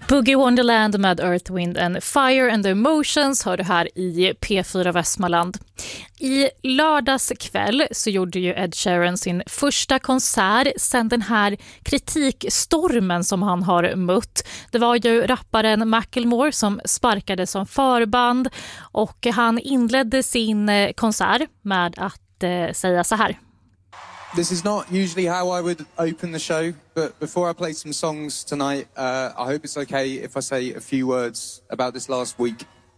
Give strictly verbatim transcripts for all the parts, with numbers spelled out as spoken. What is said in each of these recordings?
Boogie Wonderland med Earth, Wind and Fire and the Emotions hör du här i P fyra Västmanland. I lördags kväll så gjorde ju Ed Sheeran sin första konsert sedan den här kritikstormen som han har mött. Det var ju rapparen Macklemore som sparkade som förband och han inledde sin konsert med att eh, säga så här. This is not usually how I would open the show, but before I play some songs tonight, uh, I hope it's okay if I say a few words about this last week.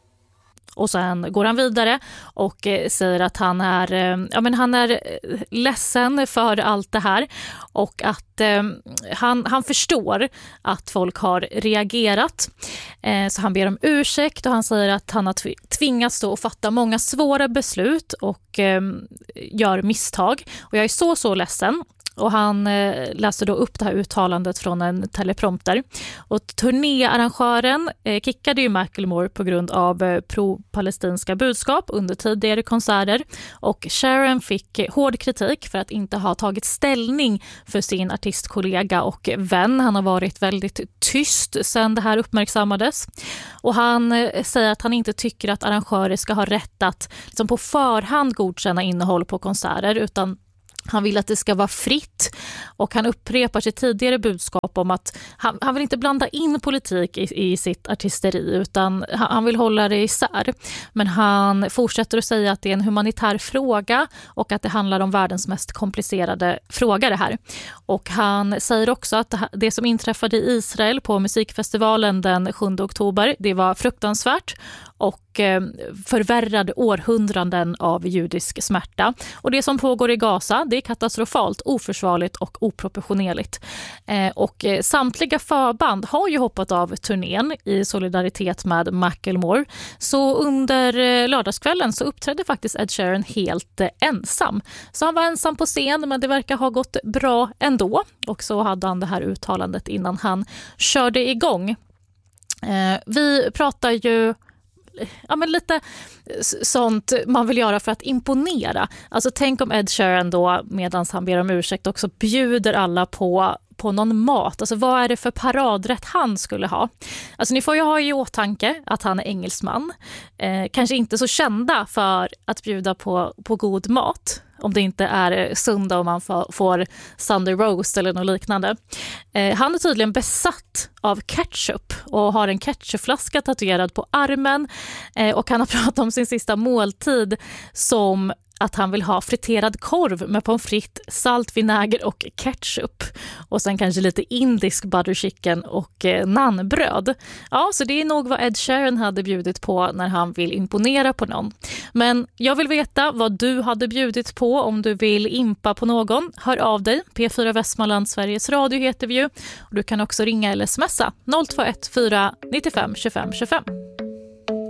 Och sen går han vidare och säger att han är, ja, men han är ledsen för allt det här och att eh, han, han förstår att folk har reagerat. Eh, så han ber om ursäkt och han säger att han har tvingats då att fatta många svåra beslut och eh, gör misstag. Och jag är så, så ledsen. Och han eh, läste då upp det här uttalandet från en teleprompter. Och turnéarrangören eh, kickade ju Macklemore på grund av eh, pro-palestinska budskap under tidigare konserter. Och Sheeran fick eh, hård kritik för att inte ha tagit ställning för sin artistkollega och vän. Han har varit väldigt tyst sedan det här uppmärksammades. Och han eh, säger att han inte tycker att arrangörer ska ha rätt att liksom, på förhand godkänna innehåll på konserter utan han vill att det ska vara fritt och han upprepar sitt tidigare budskap om att han, han vill inte blanda in politik i, i sitt artisteri utan han, han vill hålla det isär. Men han fortsätter att säga att det är en humanitär fråga och att det handlar om världens mest komplicerade fråga det här. Och han säger också att det, det som inträffade i Israel på musikfestivalen den sjunde oktober, det var fruktansvärt och eh, förvärrade århundraden av judisk smärta. Och det som pågår i Gaza, det är katastrofalt, oförsvarligt och oproportionerligt. Eh, och eh, samtliga förband har ju hoppat av turnén i solidaritet med Macklemore. Så under eh, lördagskvällen så uppträdde faktiskt Ed Sheeran helt eh, ensam. Så han var ensam på scen men det verkar ha gått bra ändå. Och så hade han det här uttalandet innan han körde igång. Eh, vi pratar ju ja, men lite sånt man vill göra för att imponera. Alltså tänk om Ed Sheeran då medan han ber om ursäkt också bjuder alla på på någon mat. Alltså vad är det för paradrätt han skulle ha? Alltså ni får ju ha i åtanke att han är engelsman. Eh, kanske inte så kända för att bjuda på, på god mat. Om det inte är söndag och man får, får Sunday roast eller något liknande. Eh, han är tydligen besatt av ketchup och har en ketchupflaska tatuerad på armen. Eh, och han har pratat om sin sista måltid som att han vill ha friterad korv med pommes frites, salt, vinäger och ketchup. Och sen kanske lite indisk butter chicken och eh, naanbröd. Ja, så det är nog vad Ed Sheeran hade bjudit på när han vill imponera på någon. Men jag vill veta vad du hade bjudit på om du vill impa på någon. Hör av dig. P fyra Västmanland, Sveriges Radio heter vi ju. Och du kan också ringa eller smsa noll två ett fyra nio fem två fem två fem.